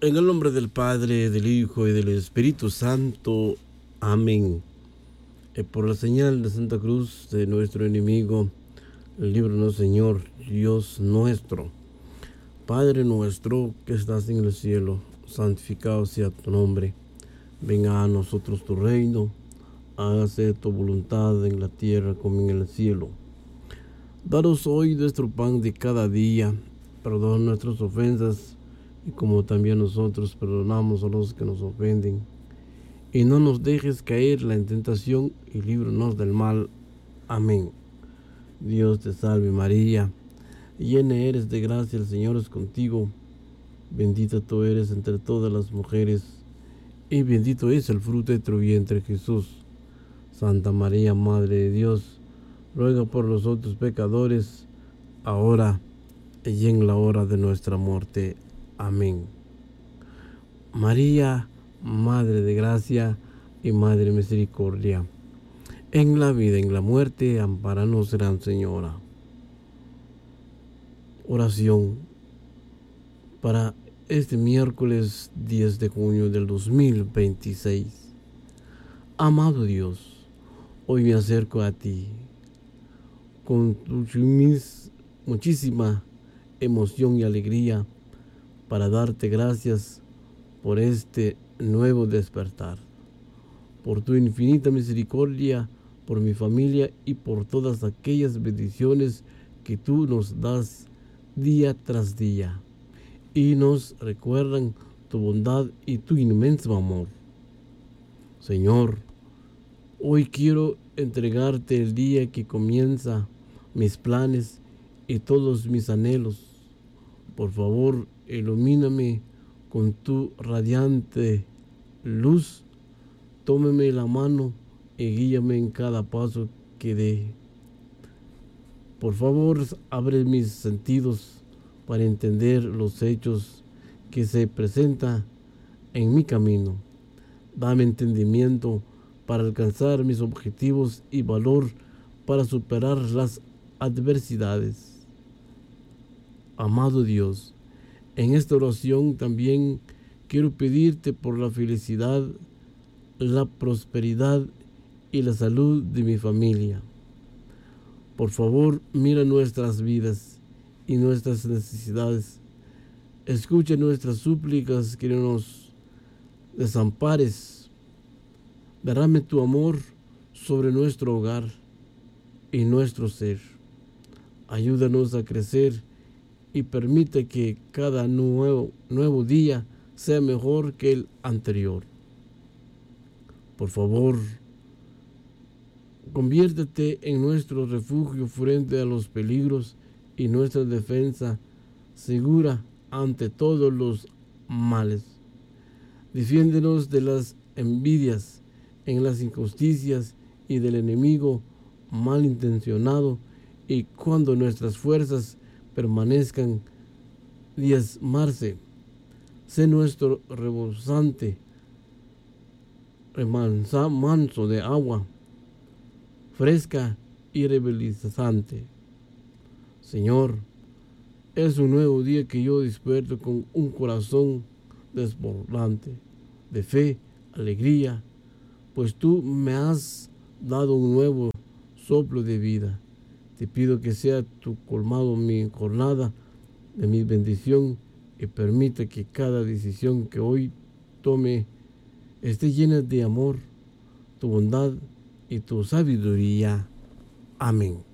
En el nombre del Padre, del Hijo y del Espíritu Santo. Amén. Por la señal de Santa Cruz de nuestro enemigo, líbranos, Señor, Dios nuestro. Padre nuestro que estás en el cielo, santificado sea tu nombre. Venga a nosotros tu reino. Hágase tu voluntad en la tierra como en el cielo. Danos hoy nuestro pan de cada día. Perdona nuestras ofensas, y como también nosotros perdonamos a los que nos ofenden. Y no nos dejes caer en tentación, y líbranos del mal. Amén. Dios te salve María, llena eres de gracia, el Señor es contigo. Bendita tú eres entre todas las mujeres, y bendito es el fruto de tu vientre, Jesús. Santa María, Madre de Dios, ruega por nosotros pecadores, ahora y en la hora de nuestra muerte. Amén. María, Madre de Gracia y Madre de Misericordia, en la vida y en la muerte, ampáranos, Gran Señora. Oración para este miércoles 10 de junio del 2026. Amado Dios, hoy me acerco a ti con muchísima emoción y alegría para darte gracias por este nuevo despertar, por tu infinita misericordia, por mi familia y por todas aquellas bendiciones que tú nos das día tras día y nos recuerdan tu bondad y tu inmenso amor. Señor, hoy quiero entregarte el día que comienza, mis planes y todos mis anhelos. Por favor, ilumíname con tu radiante luz. Tómeme la mano y guíame en cada paso que dé. Por favor, abre mis sentidos para entender los hechos que se presentan en mi camino. Dame entendimiento para alcanzar mis objetivos y valor para superar las adversidades. Amado Dios, en esta oración también quiero pedirte por la felicidad, la prosperidad y la salud de mi familia. Por favor, mira nuestras vidas y nuestras necesidades. Escucha nuestras súplicas, que no nos desampares. Derrame tu amor sobre nuestro hogar y nuestro ser. Ayúdanos a crecer y permite que cada nuevo día sea mejor que el anterior. Por favor, conviértete en nuestro refugio frente a los peligros y nuestra defensa segura ante todos los males. Defiéndenos de las envidias, en las injusticias y del enemigo malintencionado, y cuando nuestras fuerzas permanezcan diezmarse, sé nuestro rebosante, manso de agua fresca y revitalizante. Señor, es un nuevo día que yo despierto con un corazón desbordante de fe, alegría, pues tú me has dado un nuevo soplo de vida. Te pido que sea tu colmado mi jornada de mi bendición, y permita que cada decisión que hoy tome esté llena de amor, tu bondad y tu sabiduría. Amén.